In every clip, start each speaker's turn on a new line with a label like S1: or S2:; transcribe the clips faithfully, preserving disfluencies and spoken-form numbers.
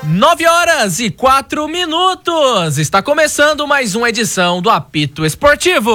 S1: Nove horas e quatro minutos. Está começando mais uma edição do Apito Esportivo.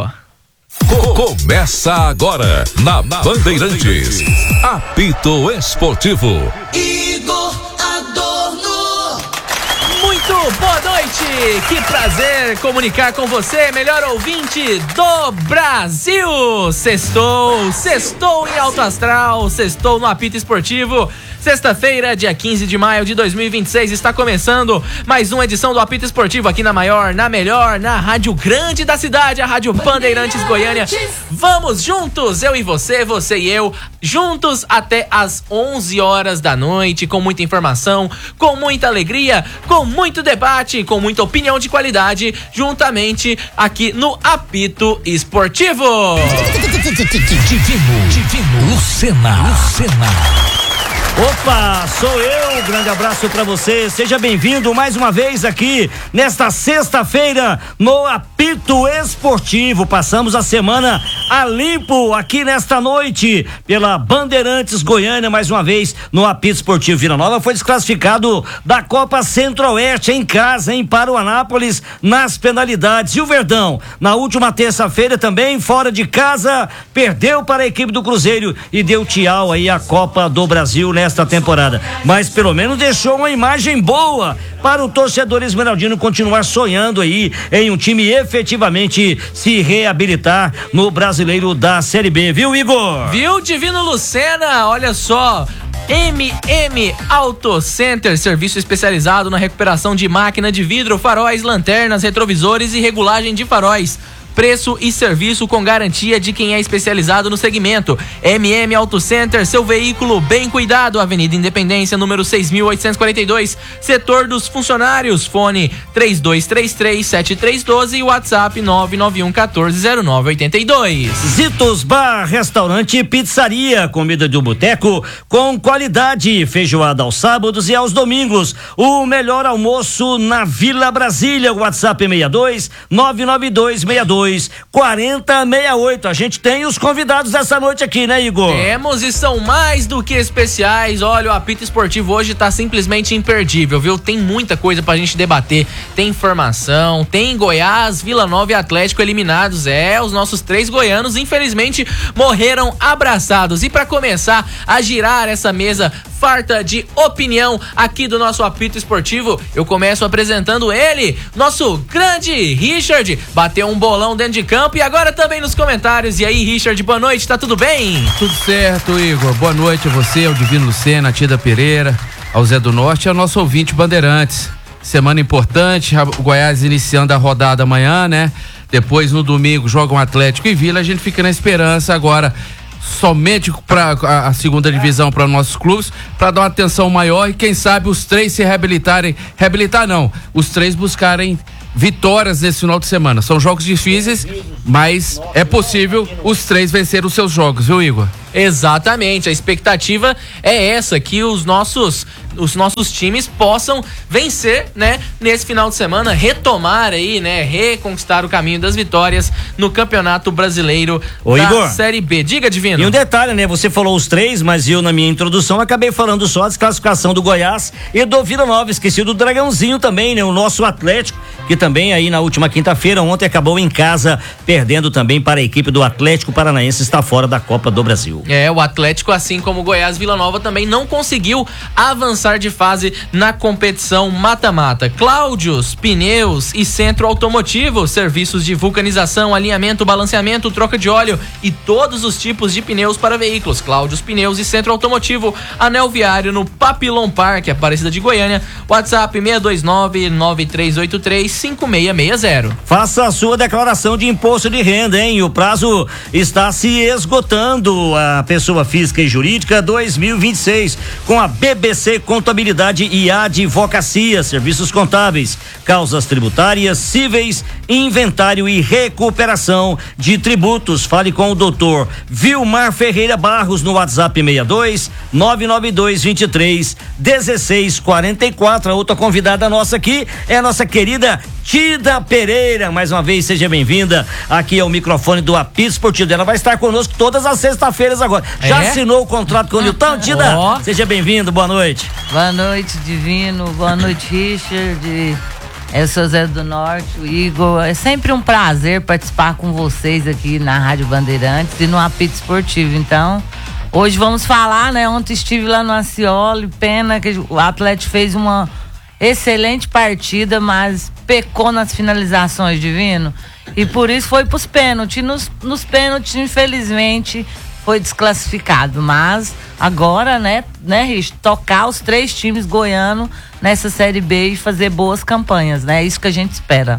S2: Começa agora na Bandeirantes. Apito Esportivo.
S3: Igor Adorno.
S1: Muito boa noite. Que prazer comunicar com você, melhor ouvinte do Brasil. Sextou, sextou em alto astral, sextou no Apito Esportivo. Sexta-feira, dia quinze de maio de dois mil e vinte e seis, está começando mais uma edição do Apito Esportivo aqui na maior, na melhor, na rádio grande da cidade, a Rádio Bandeirantes Goiânia. Vamos juntos, eu e você, você e eu, juntos até às onze horas da noite, com muita informação, com muita alegria, com muito debate, com muita opinião de qualidade, juntamente aqui no Apito Esportivo.
S2: Divino, Divino, Lucena, Lucena.
S4: Opa, sou eu, grande abraço pra você, seja bem-vindo mais uma vez aqui nesta sexta-feira no Apito Esportivo. Passamos a semana a limpo aqui nesta noite pela Bandeirantes Goiânia, mais uma vez no Apito Esportivo. Vila Nova foi desclassificado da Copa Centro-Oeste em casa, em Paruanápolis, nas penalidades. E o Verdão, na última terça-feira também, fora de casa, perdeu para a equipe do Cruzeiro e deu tchau aí à Copa do Brasil, né? Esta temporada, mas pelo menos deixou uma imagem boa para o torcedor esmeraldino continuar sonhando aí em um time efetivamente se reabilitar no Brasileiro da Série B, viu, Igor?
S1: Viu, Divino Lucena? Olha só, M M Auto Center, serviço especializado na recuperação de máquina de vidro, faróis, lanternas, retrovisores e regulagem de faróis. Preço e serviço com garantia de quem é especializado no segmento. M M Auto Center, seu veículo bem cuidado. Avenida Independência, número seis mil oitocentos e quarenta e dois, setor dos funcionários. Fone três dois três três, sete três um dois e WhatsApp nove nove um um quatro zero nove oito dois.
S4: Zitos Bar, restaurante e pizzaria, comida de boteco com qualidade, feijoada aos sábados e aos domingos. O melhor almoço na Vila Brasília. WhatsApp seis dois nove nove dois seis dois quarenta sessenta e oito. A gente tem os convidados dessa noite aqui, né, Igor?
S1: Temos e são mais do que especiais. Olha, o Apito Esportivo hoje tá simplesmente imperdível, viu? Tem muita coisa pra gente debater. Tem informação, tem Goiás, Vila Nova e Atlético eliminados. É, os nossos três goianos infelizmente morreram abraçados. E pra começar a girar essa mesa farta de opinião aqui do nosso Apito Esportivo, eu começo apresentando ele, nosso grande Richard. Bateu um bolão dentro de campo e agora também nos comentários. E aí, Richard, boa noite, tá tudo bem?
S5: Tudo certo, Igor. Boa noite a você, ao Divino Lucena, a Tida Pereira, ao Zé do Norte e ao nosso ouvinte Bandeirantes. Semana importante, o Goiás iniciando a rodada amanhã, né? Depois, no domingo, jogam Atlético e Vila. A gente fica na esperança agora somente para a, a segunda divisão para nossos clubes, para dar uma atenção maior e quem sabe os três se reabilitarem, reabilitar não, os três buscarem vitórias nesse final de semana. São jogos difíceis, mas é possível os três vencer os seus jogos, viu, Igor?
S1: Exatamente, a expectativa é essa, que os nossos os nossos times possam vencer, né, nesse final de semana, retomar aí, né, reconquistar o caminho das vitórias no Campeonato Brasileiro
S4: Ô,
S1: da
S4: Igor,
S1: Série B. Diga, Divino.
S4: E um detalhe, né, você falou os três, mas eu na minha introdução acabei falando só a desclassificação do Goiás e do Vila Nova, esqueci do Dragãozinho também, né, o nosso Atlético, que também aí na última quinta-feira, ontem acabou em casa, perdendo também para a equipe do Atlético Paranaense, está fora da Copa do Brasil.
S1: É, o Atlético, assim como o Goiás, Vila Nova também não conseguiu avançar de fase na competição mata-mata. Cláudios Pneus e Centro Automotivo, serviços de vulcanização, alinhamento, balanceamento, troca de óleo e todos os tipos de pneus para veículos. Cláudios Pneus e Centro Automotivo, Anel Viário no Papillon Park, Aparecida de Goiânia. WhatsApp seis dois nove, nove três oito três, cinco seis seis zero.
S4: Faça a sua declaração de imposto de renda, hein? O prazo está se esgotando. A pessoa física e jurídica dois mil e vinte e seis com a B B C Contabilidade e Advocacia, serviços contábeis, causas tributárias, cíveis, inventário e recuperação de tributos. Fale com o doutor Vilmar Ferreira Barros no WhatsApp seis dois nove nove dois dois três um seis quatro quatro. A outra convidada nossa aqui é a nossa querida Tida Pereira. Mais uma vez, seja bem-vinda aqui ao microfone do Apito Esportivo. Ela vai estar conosco todas as sextas-feiras agora.
S1: É?
S4: Já assinou o contrato com o Nilton? Tida,
S1: Oh.
S4: seja bem-vindo, boa noite.
S6: Boa noite, Divino. Boa noite, Richard. Eu sou Zé do Norte, o Igor. É sempre um prazer participar com vocês aqui na Rádio Bandeirantes e no Apito Esportivo. Então, hoje vamos falar, né? Ontem estive lá no Acioli, pena que o Atlético fez uma excelente partida, mas pecou nas finalizações, Divino. E por isso foi pros pênaltis. Nos, nos pênaltis, infelizmente, foi desclassificado. Mas agora, né, né, Rich, tocar os três times goianos nessa Série B e fazer boas campanhas, né? É isso que a gente espera.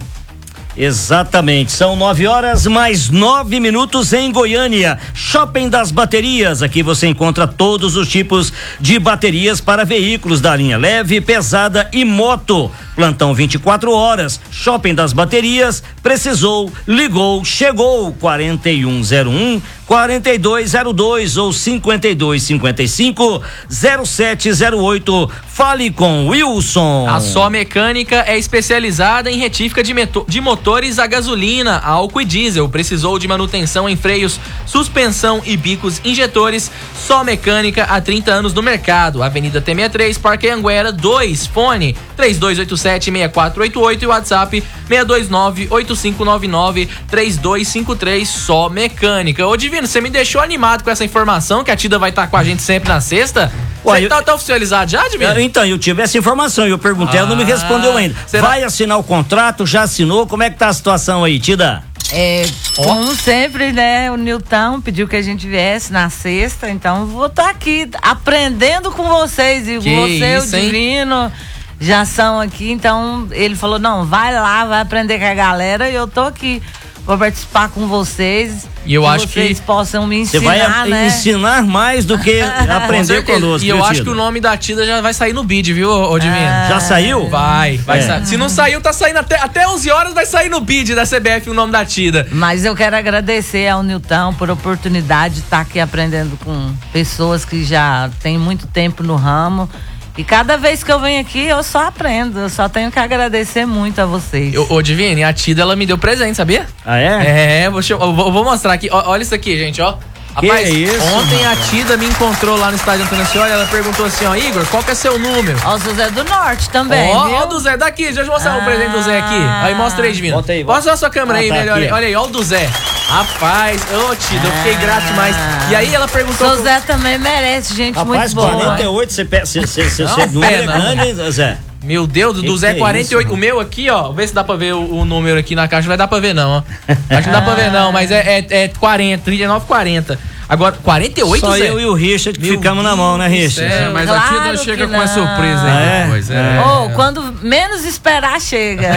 S4: Exatamente, são nove horas mais nove minutos em Goiânia. Shopping das Baterias, aqui você encontra todos os tipos de baterias para veículos da linha leve, pesada e moto. Plantão vinte e quatro horas. Shopping das Baterias, precisou, ligou, chegou. quarenta e um zero um, quarenta e dois zero dois ou cinquenta e dois cinquenta e cinco, zero sete zero oito. Fale com Wilson.
S1: A Só Mecânica é especializada em retífica de, meto- de motores a gasolina, álcool e diesel. Precisou de manutenção em freios, suspensão e bicos injetores? Só Mecânica, há trinta anos no mercado. Avenida T sessenta e três, Parque Anguera dois. Fone três dois oito sete, seis quatro oito oito e WhatsApp seis dois nove, oito cinco nove nove, três dois cinco três. Só Mecânica. Ô Divino, você me deixou animado com essa informação que a Tida vai estar com a gente sempre na sexta?
S4: Ué,
S1: Você
S4: eu-
S1: tá, tá oficializado já, Divino?
S4: Então, eu tive essa informação e eu perguntei, ela não me
S1: Ah,
S4: respondeu ainda.
S1: será-
S4: Vai assinar o contrato? Já assinou? Como é que tá a situação aí, Tida?
S6: É, como sempre, né? O Nilton pediu que a gente viesse na sexta, então vou estar aqui aprendendo com vocês. E
S1: Que
S6: você,
S1: isso,
S6: o
S1: hein?
S6: Divino, já são aqui, então ele falou, não, vai lá, vai aprender com a galera e eu tô aqui. Vou participar com vocês.
S1: E eu
S6: que
S1: acho
S6: vocês
S1: que
S6: possam me
S4: Você
S6: ensinar,
S4: vai a-
S6: né?
S4: ensinar mais do que
S1: Com
S4: aprender
S1: certeza.
S4: conosco.
S1: E eu
S4: viu,
S1: acho
S4: Tida?
S1: que o nome da Tida já vai sair no bid, viu, ô Divino?
S4: Já saiu?
S1: Vai, vai
S4: É.
S1: sair. Se não saiu, tá saindo até, até onze horas, vai sair no bid da C B F o nome da Tida.
S6: Mas eu quero agradecer ao Nilton por a oportunidade de estar aqui aprendendo com pessoas que já têm muito tempo no ramo. E cada vez que eu venho aqui, eu só aprendo. Eu só tenho que agradecer muito a vocês.
S1: Eu- Ô, Divine, a Tida, ela me deu presente, sabia?
S4: Ah, é?
S1: É, vou, che- eu vou, eu vou mostrar aqui. Ó, olha isso aqui, gente, ó.
S4: Que
S1: Rapaz,
S4: isso,
S1: ontem a Tida me encontrou lá no estádio Antônio Ascioli, ela perguntou assim, ó, Igor, qual que é seu número?
S6: Ó, o José do Norte também,
S1: Ó,
S6: viu?
S1: ó o do Zé, daqui, deixa eu mostrar o
S6: Ah.
S1: presente do Zé aqui. Aí mostra aí, Divino.
S4: Bota aí, bota.
S1: Mostra a sua câmera
S4: Ah,
S1: aí,
S4: tá
S1: melhor.
S4: aqui, ó.
S1: Olha aí, ó o do Zé. Rapaz, ô Tida, eu fiquei grato demais. E aí ela perguntou...
S6: O José também merece gente
S4: Rapaz,
S6: muito boa.
S4: quarenta e oito, você pe- você- você- você-
S1: Não,
S4: você número é
S1: pena.
S4: grande, hein, Zé?
S1: Meu Deus, do
S4: Que
S1: Zé
S4: que é
S1: quarenta e oito.
S4: isso,
S1: O meu aqui, ó. Vê se dá pra ver o, o número aqui na caixa. Não vai dar pra ver, não, ó. Acho que não dá pra ver, não. Mas é, é, é quarenta, trinta e nove, quarenta. Agora, quarenta e oito,
S4: Só
S1: Zé?
S4: eu e o Richard que
S1: Meu
S4: ficamos na mão, né,
S1: Deus do
S4: Richard?
S1: céu.
S5: É, mas
S6: Claro
S5: a Tida
S6: que
S5: chega com
S6: não.
S5: a surpresa aí
S4: Ah, é?
S5: depois. É.
S4: É.
S6: Ô, quando menos esperar, chega.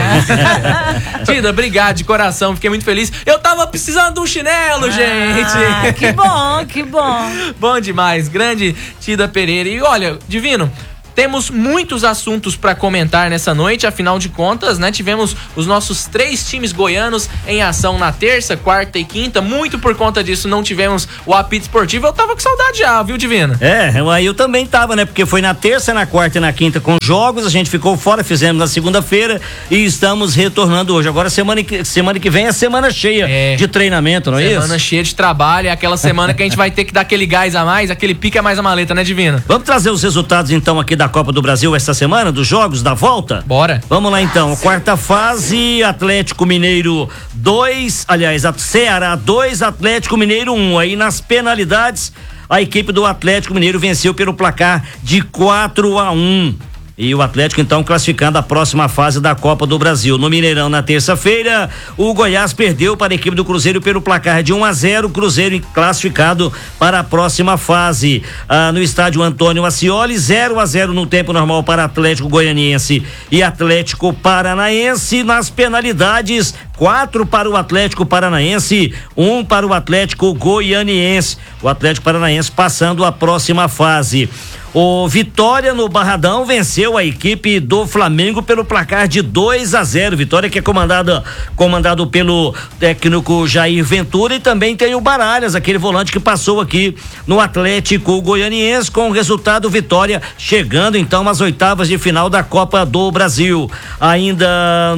S1: Tida, obrigado de coração. Fiquei muito feliz. Eu tava precisando de um chinelo,
S6: Ah,
S1: gente.
S6: que bom, que bom.
S1: Bom demais. Grande Tida Pereira. E olha, Divino, temos muitos assuntos para comentar nessa noite, afinal de contas, né? Tivemos os nossos três times goianos em ação na terça, quarta e quinta. Muito por conta disso não tivemos o apito esportivo. Eu tava com saudade já, viu, Divino?
S4: É, aí eu também tava, né? Porque foi na terça, na quarta e na quinta com jogos, a gente ficou fora, fizemos na segunda-feira e estamos retornando hoje. Agora semana que, semana que vem é semana cheia
S1: É.
S4: de treinamento, não é
S1: Semana
S4: isso?
S1: cheia de trabalho, é aquela semana que a gente vai ter que dar aquele gás a mais, aquele pique a mais a maleta, né, Divino?
S4: Vamos trazer os resultados então aqui da Copa do Brasil esta semana, dos jogos, da volta?
S1: Bora.
S4: Vamos lá então, quarta fase, Atlético Mineiro dois, aliás, a Ceará dois, Atlético Mineiro um. Aí nas penalidades, a equipe do Atlético Mineiro venceu pelo placar de quatro a um. E o Atlético, então, classificando a próxima fase da Copa do Brasil. No Mineirão, na terça-feira, o Goiás perdeu para a equipe do Cruzeiro pelo placar de um a zero. Cruzeiro classificado para a próxima fase. Ah, no estádio Antônio Ascioli, zero a zero no tempo normal para Atlético Goianiense e Atlético Paranaense. Nas penalidades, quatro para o Atlético Paranaense, um para o Atlético Goianiense. O Atlético Paranaense passando a próxima fase. O Vitória no Barradão venceu a equipe do Flamengo pelo placar de dois a zero. Vitória que é comandada, comandado pelo técnico Jair Ventura, e também tem o Baralhas, aquele volante que passou aqui no Atlético Goianiense. Com o resultado, Vitória chegando então às oitavas de final da Copa do Brasil. Ainda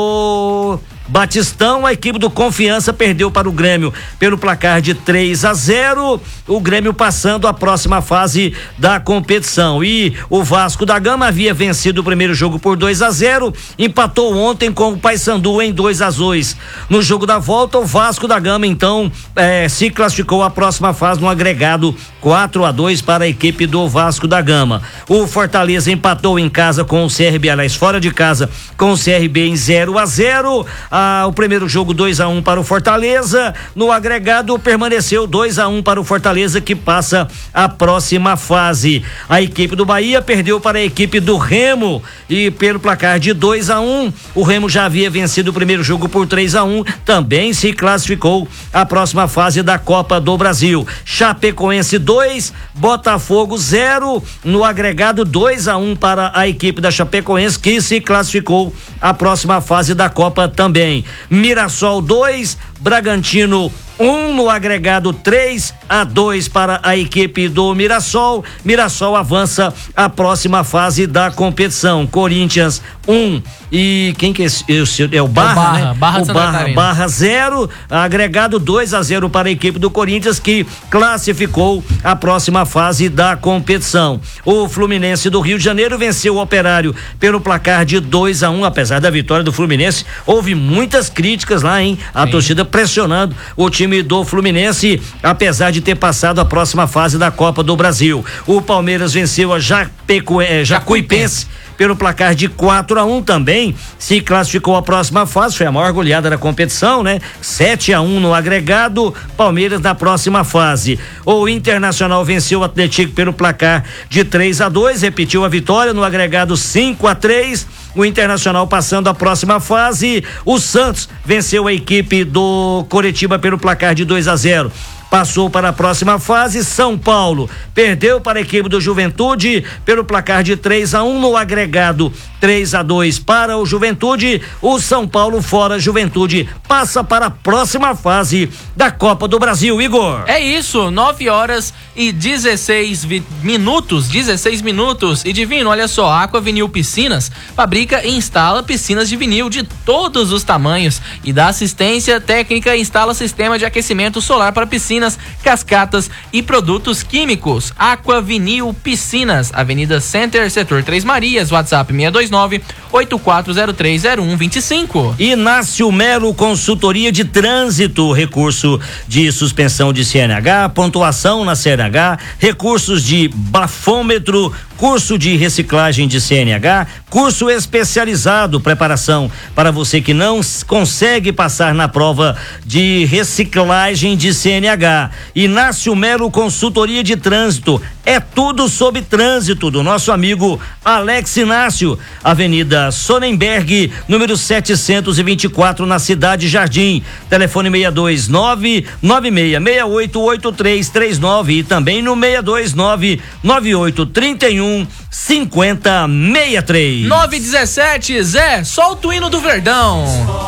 S4: no Batistão, a equipe do Confiança perdeu para o Grêmio pelo placar de três a zero, o Grêmio passando a próxima fase da competição. E o Vasco da Gama havia vencido o primeiro jogo por dois a zero, empatou ontem com o Paysandu em dois a dois. No jogo da volta, o Vasco da Gama então eh, se classificou à próxima fase no agregado quatro a dois para a equipe do Vasco da Gama. O Fortaleza empatou em casa com o C R B, aliás, fora de casa com o C R B em zero a zero. Ah, o primeiro jogo dois a um para o Fortaleza, no agregado permaneceu dois a um para o Fortaleza, que passa a próxima fase. A equipe do Bahia perdeu para a equipe do Remo e pelo placar de dois a um. O Remo já havia vencido o primeiro jogo por três a um, também se classificou à próxima fase da Copa do Brasil. Chapecoense dois, Botafogo zero, no agregado dois a um para a equipe da Chapecoense, que se classificou à próxima fase da Copa também. Mirassol dois, Bragantino um, no agregado três a dois para a equipe do Mirassol. Mirassol avança à próxima fase da competição. Corinthians um, e quem que é esse? É o Barra,
S1: é o Barra,
S4: né?
S1: Barra
S4: o Barra, Barra zero, agregado dois a zero para a equipe do Corinthians, que classificou a próxima fase da competição. O Fluminense do Rio de Janeiro venceu o Operário pelo placar de dois a um. Apesar da vitória do Fluminense, houve muitas críticas lá, hein? A Sim. torcida pressionando o time do Fluminense, apesar de ter passado a próxima fase da Copa do Brasil. O Palmeiras venceu a Japeco, eh, Jacuipense pelo placar de quatro a um, também se classificou à próxima fase, foi a maior goleada da competição, né? sete a um no agregado, Palmeiras na próxima fase. O Internacional venceu o Atlético pelo placar de três a dois, repetiu a vitória no agregado cinco a três. O Internacional passando a próxima fase. O Santos venceu a equipe do Coritiba pelo placar de dois a zero. Passou para a próxima fase. São Paulo perdeu para a equipe do Juventude pelo placar de três a um, no agregado três a dois para o Juventude. O São Paulo fora, Juventude passa para a próxima fase da Copa do Brasil. Igor,
S1: é isso, nove horas e dezesseis vi- minutos, dezesseis minutos. E Divino, olha só, a Aqua Vinil Piscinas fabrica e instala piscinas de vinil de todos os tamanhos e dá assistência técnica e instala sistema de aquecimento solar para piscinas, cascatas e produtos químicos. Aqua Vinil Piscinas, Avenida Center, Setor Três Marias, WhatsApp seis dois nove, oito quatro zero três zero um dois cinco.
S4: Inácio Melo Consultoria de Trânsito, recurso de suspensão de C N H, pontuação na C N H, recursos de bafômetro, curso de reciclagem de C N H, curso especializado, preparação para você que não consegue passar na prova de reciclagem de C N H. Inácio Melo Consultoria de Trânsito, é tudo sobre trânsito do nosso amigo Alex Inácio, Avenida Sonnenberg, número setecentos e vinte e quatro, na Cidade Jardim. Telefone seis dois nove, nove seis seis oito, oito três três nove e também no seis dois nove, nove oito três um, cinco zero seis três.
S1: nove e dezessete, Zé, solta o hino do Verdão.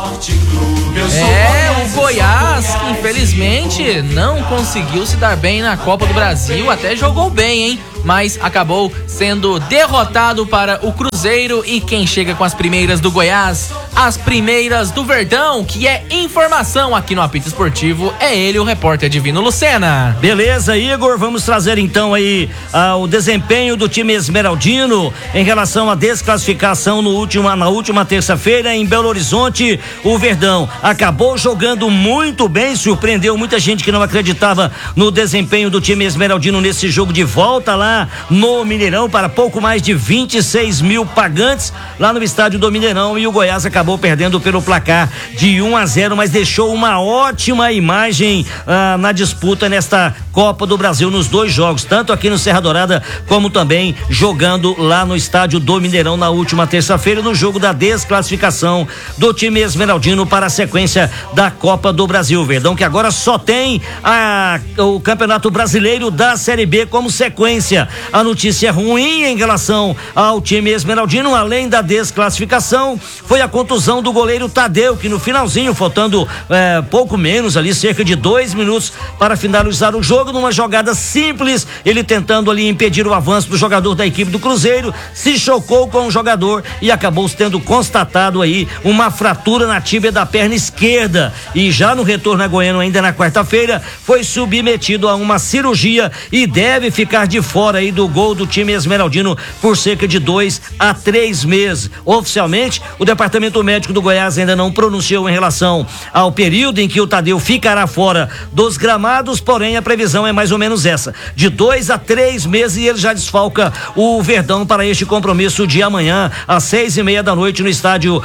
S1: É, o Goiás, infelizmente, não conseguiu se dar bem na Copa do Brasil, até jogou bem, hein? Mas acabou sendo derrotado para o Cruzeiro. E quem chega com as primeiras do Goiás, as primeiras do Verdão, que é informação aqui no Apito Esportivo, é ele, o repórter Divino Lucena.
S4: Beleza, Igor, vamos trazer então aí ah, o desempenho do time esmeraldino em relação à desclassificação no último, na última terça-feira em Belo Horizonte. O Verdão acabou jogando muito bem, surpreendeu muita gente que não acreditava no desempenho do time esmeraldino nesse jogo de volta lá no Mineirão para pouco mais de vinte e seis mil pagantes lá no estádio do Mineirão, e o Goiás acabou perdendo pelo placar de um a zero, mas deixou uma ótima imagem ah, na disputa nesta Copa do Brasil nos dois jogos, tanto aqui no Serra Dourada como também jogando lá no estádio do Mineirão na última terça-feira no jogo da desclassificação do time esmeraldino para a sequência da Copa do Brasil. Verdão que agora só tem a, o Campeonato Brasileiro da Série B como sequência. Serrinha. A notícia é ruim em relação ao time esmeraldino, além da desclassificação, foi a contusão do goleiro Tadeu, que no finalzinho, faltando é, pouco menos ali, cerca de dois minutos para finalizar o jogo, numa jogada simples, ele tentando ali impedir o avanço do jogador da equipe do Cruzeiro, se chocou com o jogador e acabou tendo constatado aí uma fratura na tíbia da perna esquerda, e já no retorno a Goiânia, ainda na quarta-feira, foi submetido a uma cirurgia e deve ficar de fora aí do gol do time esmeraldino por cerca de dois a três meses. Oficialmente, o departamento médico do Goiás ainda não pronunciou em relação ao período em que o Tadeu ficará fora dos gramados, porém a previsão é mais ou menos essa, de dois a três meses, e ele já desfalca o Verdão para este compromisso de amanhã às seis e meia da noite no estádio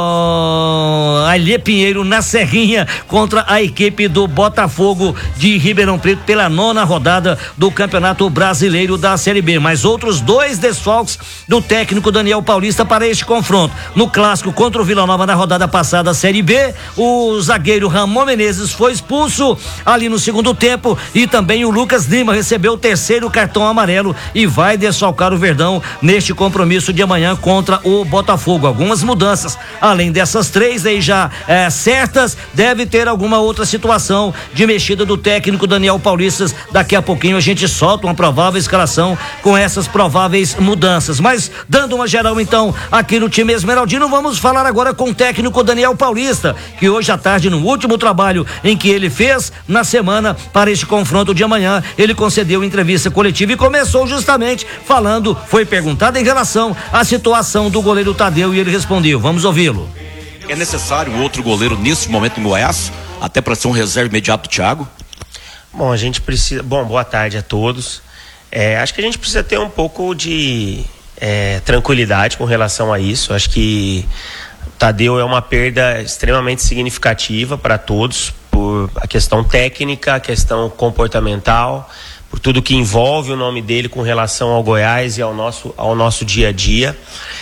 S4: oh, Alê Pinheiro, na Serrinha, contra a equipe do Botafogo de Ribeirão Preto pela nona rodada do Campeonato Brasileiro da Série B. Mas outros dois desfalques do técnico Daniel Paulista para este confronto. No clássico contra o Vila Nova na rodada passada, Série B, o zagueiro Ramon Menezes foi expulso ali no segundo tempo, e também o Lucas Lima recebeu o terceiro cartão amarelo e vai desfalcar o Verdão neste compromisso de amanhã contra o Botafogo. Algumas mudanças, além dessas três aí já é, certas, deve ter alguma outra situação de mexida do técnico Daniel Paulista. Daqui a pouquinho a gente solta uma provável escalação com essas prováveis mudanças. Mas dando uma geral então aqui no time esmeraldino, vamos falar agora com o técnico Daniel Paulista, que hoje à tarde, no último trabalho em que ele fez na semana para este confronto de amanhã, ele concedeu entrevista coletiva e começou justamente falando, foi perguntado em relação à situação do goleiro Tadeu, e ele respondeu. Vamos ouvi-lo.
S7: É necessário outro goleiro nesse momento em Goiás, até para ser um reserva imediato do Thiago?
S8: Bom, a gente precisa... Bom, boa tarde a todos. É, acho que a gente precisa ter um pouco de é, tranquilidade com relação a isso. Acho que o Tadeu é uma perda extremamente significativa para todos, por a questão técnica, a questão comportamental, por tudo que envolve o nome dele com relação ao Goiás e ao nosso, ao nosso dia a dia.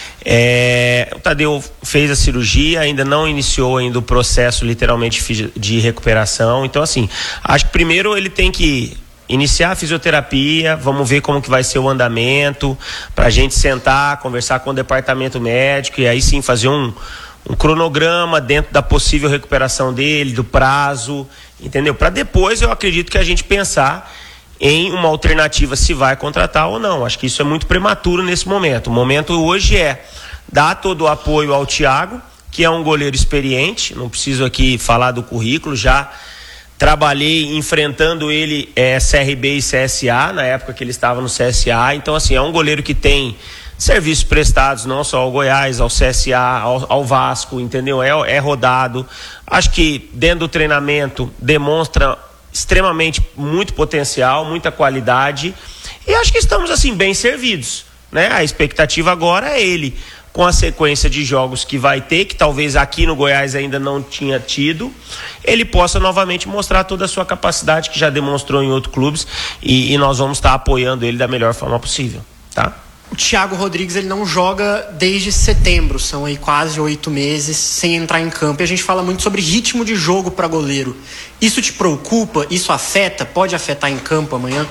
S8: É, o Tadeu fez a cirurgia, ainda não iniciou ainda o processo literalmente de recuperação. Então, assim, acho que primeiro ele tem que iniciar a fisioterapia, vamos ver como que vai ser o andamento, pra gente sentar, conversar com o departamento médico e aí sim fazer um, um cronograma dentro da possível recuperação dele, do prazo, entendeu? Para depois eu acredito que a gente pensar em uma alternativa, se vai contratar ou não. Acho que isso é muito prematuro nesse momento. O momento hoje é dar todo o apoio ao Thiago, que é um goleiro experiente, não preciso aqui falar do currículo, já trabalhei enfrentando ele é, C R B e C S A, na época que ele estava no C S A, então assim, é um goleiro que tem serviços prestados não só ao Goiás, ao C S A, ao, ao Vasco, entendeu? É, é rodado, acho que dentro do treinamento demonstra extremamente muito potencial, muita qualidade, e acho que estamos assim bem servidos, né? A expectativa agora é ele, com a sequência de jogos que vai ter, que talvez aqui no Goiás ainda não tinha tido, ele possa novamente mostrar toda a sua capacidade que já demonstrou em outros clubes, e, e nós vamos estar apoiando ele da melhor forma possível, tá?
S9: O Thiago Rodrigues, ele não joga desde setembro, são aí quase oito meses sem entrar em campo, e a gente fala muito sobre ritmo de jogo para goleiro. Isso te preocupa? Isso afeta? Pode afetar em campo amanhã?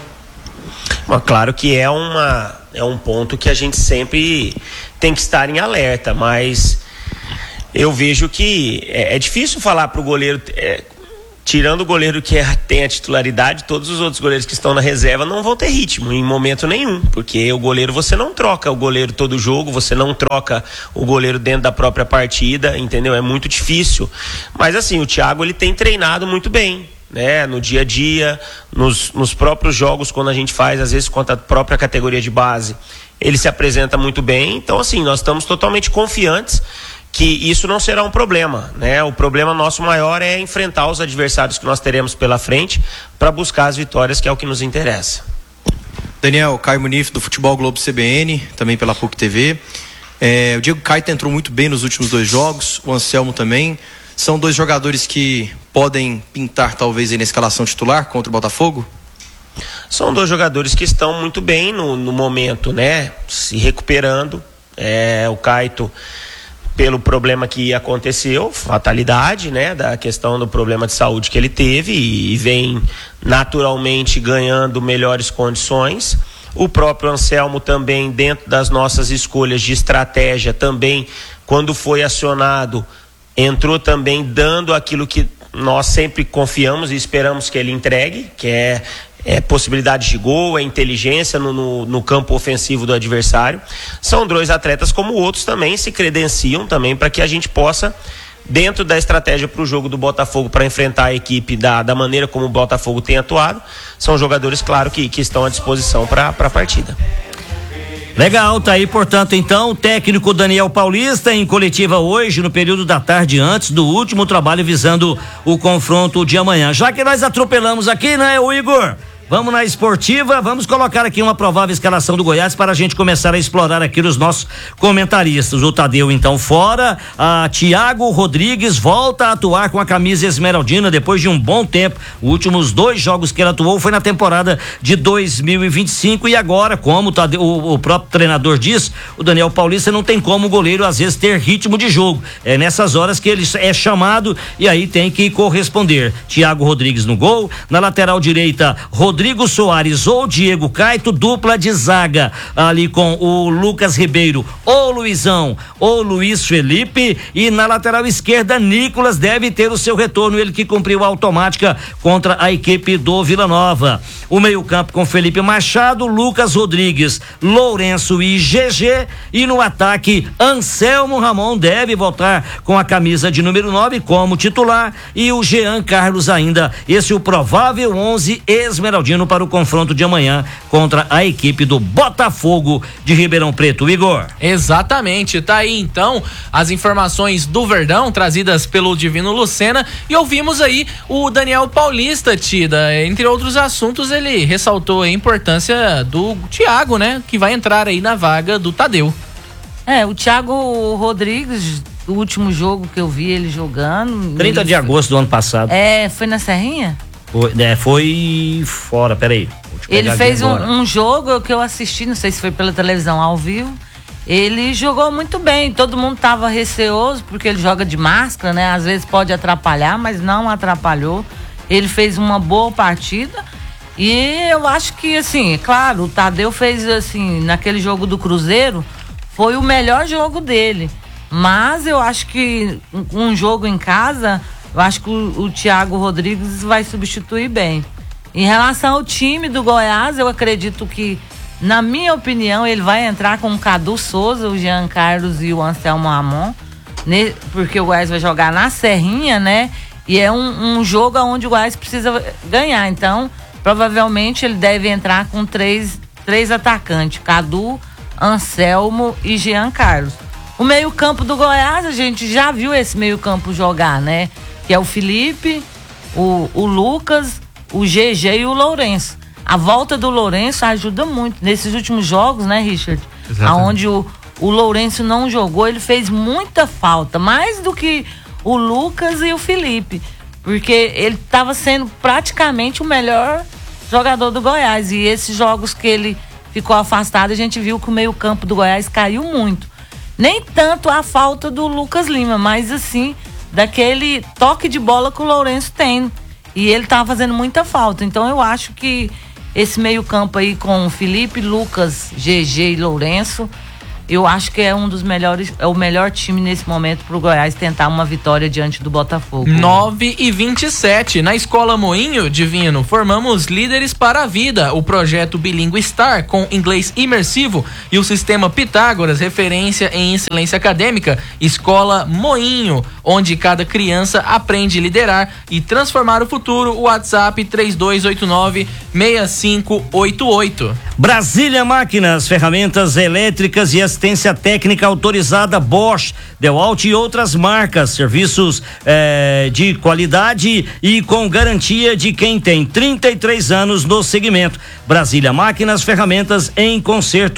S8: Bom, claro que é, uma, é um ponto que a gente sempre tem que estar em alerta, mas eu vejo que é, é difícil falar para o goleiro... É, tirando o goleiro que é, tem a titularidade, todos os outros goleiros que estão na reserva não vão ter ritmo em momento nenhum, porque o goleiro, você não troca o goleiro todo jogo, você não troca o goleiro dentro da própria partida, entendeu? É muito difícil. Mas assim, o Thiago, ele tem treinado muito bem, né? No dia a dia, nos, nos próprios jogos, quando a gente faz, às vezes contra a própria categoria de base, ele se apresenta muito bem. Então assim, nós estamos totalmente confiantes que isso não será um problema, né? O problema nosso maior é enfrentar os adversários que nós teremos pela frente para buscar as vitórias, que é o que nos interessa.
S10: Daniel, Caio Munif do Futebol Globo C B N, também pela P U C T V. É, o Diego Caetano entrou muito bem nos últimos dois jogos, o Anselmo também. São dois jogadores que podem pintar talvez aí na escalação titular contra o Botafogo?
S8: São dois jogadores que estão muito bem no, no momento, né? Se recuperando. É, o Caetano, pelo problema que aconteceu, fatalidade, né, da questão do problema de saúde que ele teve, e, e vem naturalmente ganhando melhores condições. O próprio Anselmo também, dentro das nossas escolhas de estratégia, também, quando foi acionado, entrou também dando aquilo que nós sempre confiamos e esperamos que ele entregue, que é, é possibilidade de gol, é inteligência no, no, no campo ofensivo do adversário. São dois atletas como outros também se credenciam também para que a gente possa, dentro da estratégia para o jogo do Botafogo, para enfrentar a equipe da, da maneira como o Botafogo tem atuado, são jogadores, claro, que, que estão à disposição para a partida.
S4: Legal, tá aí, portanto, então, o técnico Daniel Paulista em coletiva hoje, no período da tarde, antes do último trabalho visando o confronto de amanhã. Já que nós atropelamos aqui, né, o Igor? Vamos na esportiva, vamos colocar aqui uma provável escalação do Goiás para a gente começar a explorar aqui os nossos comentaristas. O Tadeu então fora, a Thiago Rodrigues volta a atuar com a camisa esmeraldina depois de um bom tempo. Os últimos dois jogos que ele atuou foi na temporada de dois mil e vinte e cinco e agora, como o, Tadeu, o, o próprio treinador diz, o Daniel Paulista não tem como o goleiro às vezes ter ritmo de jogo. É nessas horas que ele é chamado e aí tem que corresponder. Thiago Rodrigues no gol, na lateral direita, Rodrigues Rodrigo Soares ou Diego Caito, dupla de zaga ali com o Lucas Ribeiro ou Luizão ou Luiz Felipe, e na lateral esquerda Nicolas deve ter o seu retorno, ele que cumpriu a automática contra a equipe do Vila Nova. O meio campo com Felipe Machado, Lucas Rodrigues, Lourenço e G G, e no ataque Anselmo Ramon deve voltar com a camisa de número nove como titular, e o Jean Carlos ainda, esse é o provável onze esmeraldino para o confronto de amanhã contra a equipe do Botafogo de Ribeirão Preto. Igor.
S1: Exatamente, tá aí então as informações do Verdão trazidas pelo Divino Lucena, e ouvimos aí o Daniel Paulista, Tida, entre outros assuntos ele ressaltou a importância do Thiago, né, que vai entrar aí na vaga do Tadeu.
S6: É, o Thiago Rodrigues, o último jogo que eu vi ele jogando,
S4: trinta de agosto do ano passado.
S6: É, foi na Serrinha?
S4: Foi, é, foi fora, peraí.
S6: Ele fez um, um jogo que eu assisti, não sei se foi pela televisão ao vivo. Ele jogou muito bem, todo mundo tava receoso porque ele joga de máscara, né? Às vezes pode atrapalhar, mas não atrapalhou. Ele fez uma boa partida e eu acho que, assim, claro, o Tadeu fez, assim, naquele jogo do Cruzeiro, foi o melhor jogo dele. Mas eu acho que um jogo em casa, eu acho que o, o Thiago Rodrigues vai substituir bem. Em relação ao time do Goiás, eu acredito que, na minha opinião, ele vai entrar com o Cadu Souza, o Jean Carlos e o Anselmo Ramon, né, porque o Goiás vai jogar na Serrinha, né? E é um, um jogo onde o Goiás precisa ganhar. Então, provavelmente, ele deve entrar com três, três atacantes: Cadu, Anselmo e Jean Carlos. O meio-campo do Goiás, a gente já viu esse meio-campo jogar, né? Que é o Felipe, o, o Lucas, o G G e o Lourenço. A volta do Lourenço ajuda muito. Nesses últimos jogos, né, Richard? Exatamente. Onde o, o Lourenço não jogou, ele fez muita falta, mais do que o Lucas e o Felipe, porque ele estava sendo praticamente o melhor jogador do Goiás. E esses jogos que ele ficou afastado, a gente viu que o meio-campo do Goiás caiu muito. Nem tanto a falta do Lucas Lima, mas assim, daquele toque de bola que o Lourenço tem. E ele tava fazendo muita falta. Então eu acho que esse meio campo aí com Felipe, Lucas, G G e Lourenço, eu acho que é um dos melhores, é o melhor time nesse momento pro Goiás tentar uma vitória diante do Botafogo.
S1: nove e vinte e sete, na Escola Moinho, Divino, formamos líderes para a vida. O projeto Bilingue Star, com inglês imersivo, e o sistema Pitágoras, referência em excelência acadêmica. Escola Moinho, onde cada criança aprende a liderar e transformar o futuro. WhatsApp três dois oito nove, seis cinco oito oito.
S4: Brasília Máquinas, ferramentas elétricas e assistência técnica autorizada Bosch, DeWalt e outras marcas, serviços eh, de qualidade e com garantia de quem tem trinta e três anos no segmento. Brasília Máquinas, ferramentas em concertos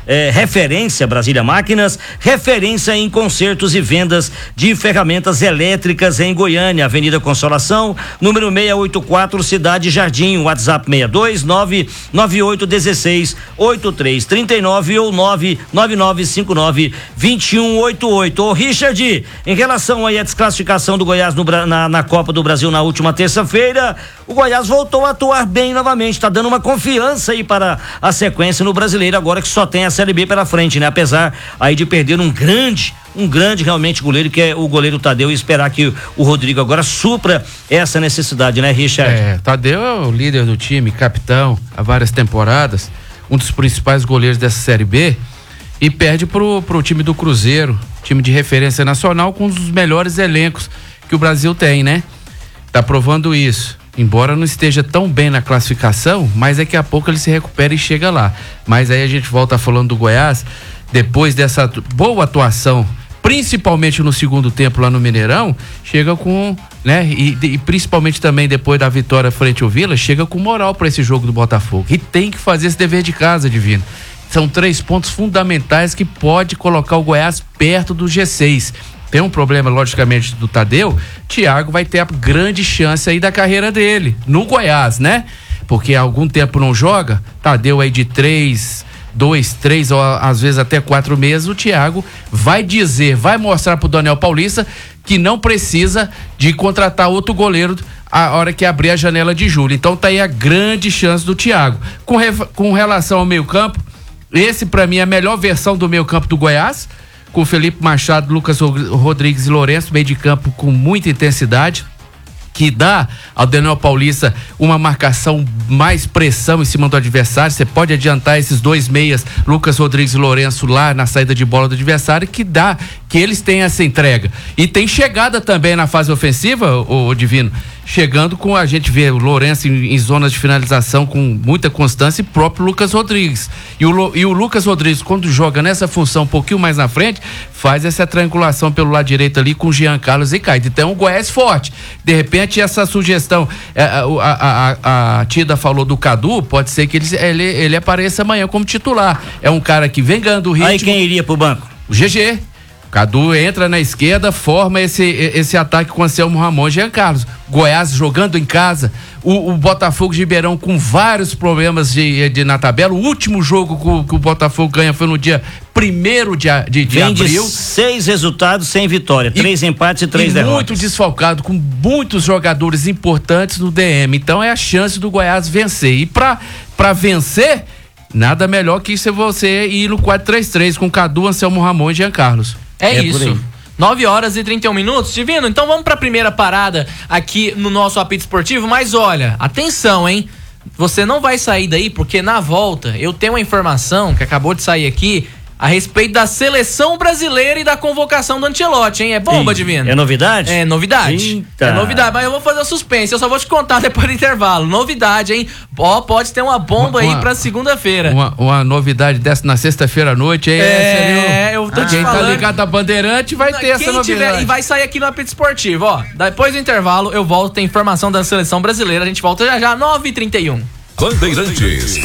S4: é, referência, Brasília Máquinas, referência em consertos e vendas de ferramentas elétricas em Goiânia, Avenida Consolação, número seiscentos e oitenta e quatro, Cidade Jardim, WhatsApp seis dois nove nove oito um seis oito três três nove ou nove nove nove cinco nove dois um oito oito. Ô Richard, em relação aí à desclassificação do Goiás no, na, na Copa do Brasil na última terça-feira, o Goiás voltou a atuar bem novamente, tá dando uma confiança aí para a sequência no Brasileiro, agora que só tem a Série B pela frente, né? Apesar aí de perder um grande, um grande realmente goleiro, que é o goleiro Tadeu, e esperar que o Rodrigo agora supra essa necessidade, né, Richard?
S5: É, Tadeu é o líder do time, capitão há várias temporadas, um dos principais goleiros dessa Série B, e perde pro, pro time do Cruzeiro, time de referência nacional, com um dos melhores elencos que o Brasil tem, né? Tá provando isso. Embora não esteja tão bem na classificação, mas daqui a pouco ele se recupera e chega lá. Mas aí a gente volta falando do Goiás, depois dessa boa atuação, principalmente no segundo tempo lá no Mineirão, chega com, né, e, e principalmente também depois da vitória frente ao Vila, chega com moral para esse jogo do Botafogo. E tem que fazer esse dever de casa, Divino. São três pontos fundamentais que pode colocar o Goiás perto do G seis. Tem um problema, logicamente, do Tadeu. Thiago vai ter a grande chance aí da carreira dele no Goiás, né? Porque há algum tempo não joga. Tadeu aí de três, dois, três ou às vezes até quatro meses. O Thiago vai dizer, vai mostrar pro Daniel Paulista que não precisa de contratar outro goleiro a hora que abrir a janela de julho. Então tá aí a grande chance do Thiago. Com, re, com relação ao meio-campo, esse pra mim é a melhor versão do meio-campo do Goiás, com Felipe Machado, Lucas Rodrigues e Lourenço, meio de campo com muita intensidade, que dá ao Daniel Paulista uma marcação, mais pressão em cima do adversário. Você pode adiantar esses dois meias, Lucas Rodrigues e Lourenço, lá na saída de bola do adversário, que dá, que eles têm essa entrega. E tem chegada também na fase ofensiva, o, o Divino, chegando com, a gente vê o Lourenço em, em zonas de finalização com muita constância, e próprio Lucas Rodrigues. E o, e o Lucas Rodrigues, quando joga nessa função um pouquinho mais na frente, faz essa triangulação pelo lado direito ali com Jean Carlos e Caio. Então o Goiás forte. De repente, essa sugestão, a, a, a, a Tida falou do Cadu, pode ser que ele, ele, ele apareça amanhã como titular. É um cara que vem ganhando ritmo.
S4: Aí quem iria pro banco?
S5: O G G. Cadu entra na esquerda, forma esse, esse ataque com Anselmo Ramon e Jean Carlos. Goiás jogando em casa, o, o Botafogo de Ribeirão com vários problemas de, de, na tabela. O último jogo que o, que o Botafogo ganha foi no dia primeiro de, de, de
S4: Vem
S5: abril.
S4: De seis resultados sem vitória, e, três empates e três e derrotas.
S5: Muito desfalcado, com muitos jogadores importantes no D M. Então é a chance do Goiás vencer. E pra, pra vencer, nada melhor que se você ir no quatro três três com Cadu, Anselmo Ramon e Jean Carlos.
S1: É, é isso. nove horas e trinta e um minutos, Divino. Então vamos para a primeira parada aqui no nosso apito esportivo. Mas olha, atenção, hein? Você não vai sair daí, porque na volta eu tenho uma informação que acabou de sair aqui a respeito da seleção brasileira e da convocação do Ancelotti, hein? É bomba,
S4: Ei,
S1: Divino?
S4: É novidade?
S1: É novidade.
S4: Eita.
S1: É novidade, mas eu vou fazer o suspense, eu só vou te contar depois do intervalo. Novidade, hein? Ó, pode ter uma bomba uma, aí pra segunda-feira.
S5: Uma, uma novidade dessa na sexta-feira à noite, hein?
S1: É, eu tô ah, te
S5: quem
S1: falando.
S5: Quem tá ligado a Bandeirante vai ter quem essa novidade. Tiver,
S1: e vai sair aqui no apito esportivo, ó. Depois do intervalo eu volto, tem informação da seleção brasileira, a gente volta já já, nove e trinta e um.
S2: Bandeirantes,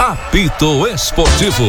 S2: apito esportivo.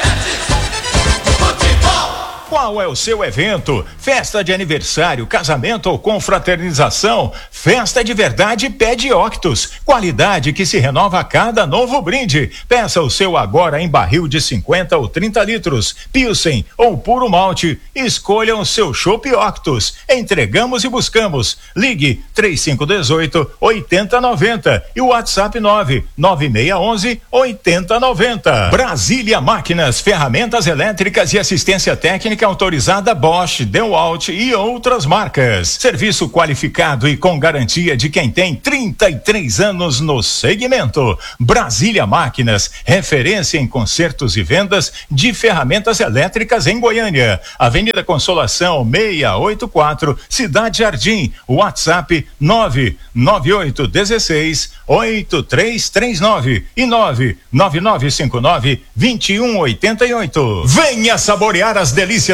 S11: Qual é o seu evento? Festa de aniversário, casamento ou confraternização? Festa de verdade pede Octus. Qualidade que se renova a cada novo brinde. Peça o seu agora em barril de cinquenta ou trinta litros. Pilsen ou puro malte. Escolham o seu chopp Octus. Entregamos e buscamos. Ligue três cinco um oito, oito zero nove zero e o WhatsApp nove nove seis um um, oito zero nove zero. Brasília Máquinas, ferramentas elétricas e assistência técnica autorizada Bosch, DeWalt e outras marcas. Serviço qualificado e com garantia de quem tem trinta e três anos no segmento. Brasília Máquinas, referência em consertos e vendas de ferramentas elétricas em Goiânia. Avenida Consolação seiscentos e oitenta e quatro, Cidade Jardim. WhatsApp nove nove oito um seis, oito três três nove e nove nove nove cinco nove, dois um oito oito. Venha saborear as delícias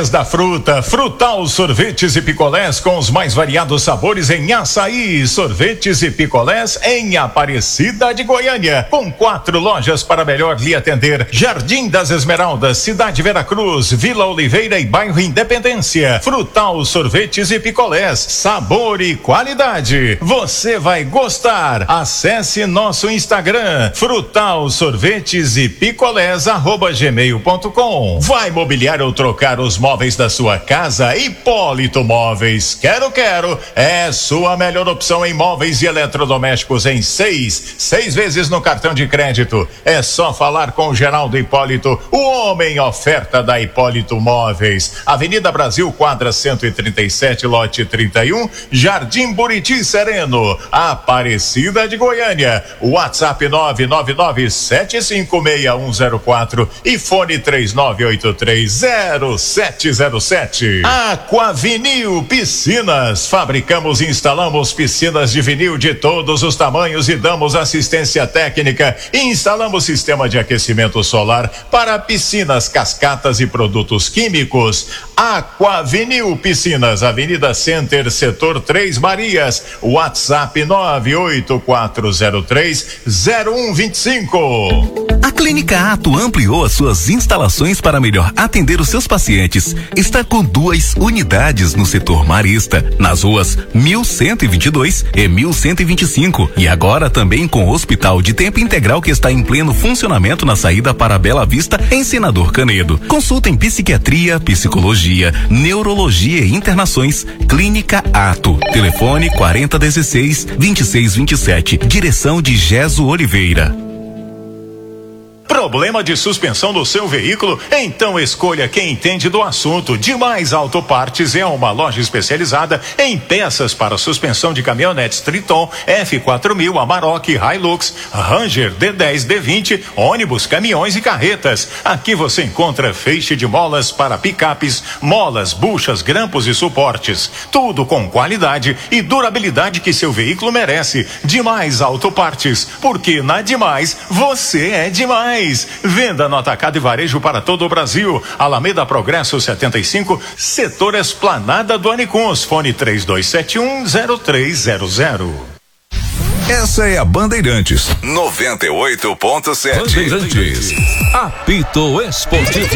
S11: mês da fruta, Frutal Sorvetes e Picolés com os mais variados sabores em açaí, sorvetes e picolés em Aparecida de Goiânia, com quatro lojas para melhor lhe atender: Jardim das Esmeraldas, Cidade Veracruz, Vila Oliveira e Bairro Independência. Frutal Sorvetes e Picolés, sabor e qualidade. Você vai gostar. Acesse nosso Instagram, Frutal Sorvetes e Picolés arroba gmail ponto com. Vai mobiliar ou trocar os móveis da sua casa? Hipólito Móveis. Quero, quero. É sua melhor opção em móveis e eletrodomésticos em seis, seis vezes no cartão de crédito. É só falar com o Geraldo Hipólito, o homem oferta da Hipólito Móveis. Avenida Brasil, quadra cento e trinta e sete, lote trinta e um, Jardim Buriti Sereno, Aparecida de Goiânia. WhatsApp nove nove nove sete cinco seis um zero quatro e fone três nove oito três zero sete zero sete. Aquavinil Piscinas. Fabricamos e instalamos piscinas de vinil de todos os tamanhos e damos assistência técnica. Instalamos sistema de aquecimento solar para piscinas, cascatas e produtos químicos. Aquavinil Piscinas, Avenida Center, Setor Três Marias. WhatsApp nove oito quatro zero três zero um dois cinco.
S12: A Clínica Ato ampliou as suas instalações para melhor atender os seus pacientes. Está com duas unidades no setor marista, nas ruas mil cento e vinte e dois e mil cento e vinte e cinco. E agora também com o hospital de tempo integral que está em pleno funcionamento na saída para Bela Vista, em Senador Canedo. Consulta em psiquiatria, psicologia, neurologia e internações. Clínica Ato. Telefone quarenta dezesseis, vinte e seis vinte e sete. Direção de Geso Oliveira.
S11: Problema de suspensão do seu veículo? Então escolha quem entende do assunto. Demais Autopartes é uma loja especializada em peças para suspensão de caminhonetes Triton, F quatro mil, Amarok, Hilux, Ranger, D dez, D vinte, ônibus, caminhões e carretas. Aqui você encontra feixe de molas para picapes, molas, buchas, grampos e suportes. Tudo com qualidade e durabilidade que seu veículo merece. Demais Autopartes, porque na Demais você é demais. Venda no atacado e varejo para todo o Brasil. Alameda Progresso setenta e cinco, setor Esplanada do Anicuns. Fone três dois sete um zero três zero zero.
S2: Essa é a Bandeirantes noventa e oito ponto sete. Bandeirantes. Apito Esportivo.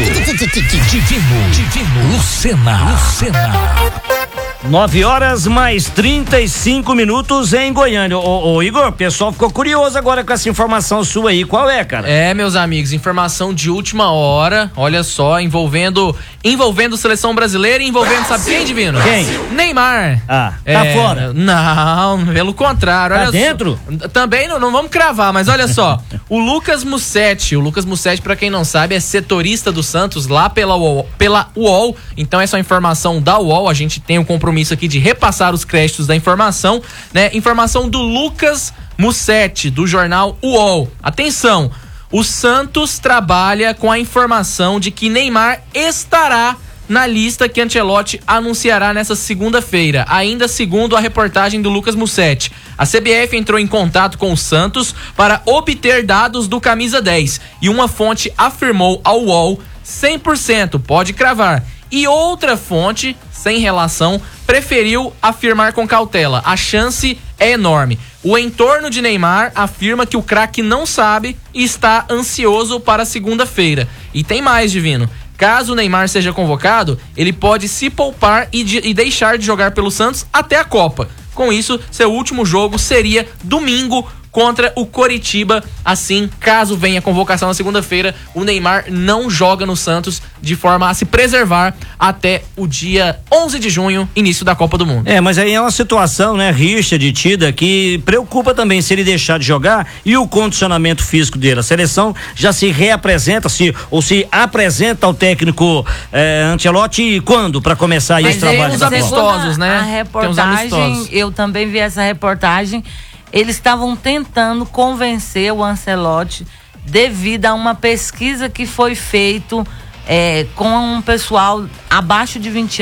S4: Divino, Divino, Lucena, Lucena. Nove horas mais trinta e cinco minutos em Goiânia. Ô, ô Igor, o pessoal ficou curioso agora com essa informação sua aí. Qual é, cara?
S1: É, meus amigos, informação de última hora. Olha só, envolvendo envolvendo seleção brasileira e envolvendo, sabe quem, Divino?
S4: Quem?
S1: Neymar.
S4: Ah,
S1: é,
S4: tá fora.
S1: Não, pelo contrário.
S4: Tá
S1: olha
S4: dentro?
S1: Só, também não, não vamos cravar, mas olha só. O Lucas Mussetti, o Lucas Mussetti, pra quem não sabe, é setorista do Santos lá pela U O L, pela U O L. Então essa é uma informação da U O L, a gente tem o compromisso aqui de repassar os créditos da informação, né? Informação do Lucas Mussetti, do jornal U O L. Atenção, o Santos trabalha com a informação de que Neymar estará na lista que Ancelotti anunciará nessa segunda-feira, ainda segundo a reportagem do Lucas Mussetti. A C B F entrou em contato com o Santos para obter dados do camisa dez e uma fonte afirmou ao U O L cem por cento, pode cravar. E outra fonte, sem relação, preferiu afirmar com cautela. A chance é enorme. O entorno de Neymar afirma que o craque não sabe e está ansioso para segunda-feira. E tem mais, Divino. Caso o Neymar seja convocado, ele pode se poupar e, de, e deixar de jogar pelo Santos até a Copa. Com isso, seu último jogo seria domingo contra o Coritiba. Assim, caso venha a convocação na segunda-feira, o Neymar não joga no Santos, de forma a se preservar até o dia onze de junho, início da Copa do Mundo.
S4: É, mas aí é uma situação, né, rixa de Tida, que preocupa também se ele deixar de jogar e o condicionamento físico dele. A seleção já se reapresenta, se, ou se apresenta ao técnico eh, Ancelotti quando para começar aí
S6: mas
S4: esse trabalho?
S1: Uns amistosos, né?
S6: A reportagem, eu também vi essa reportagem. Eles estavam tentando convencer o Ancelotti devido a uma pesquisa que foi feita é, com um pessoal abaixo de vinte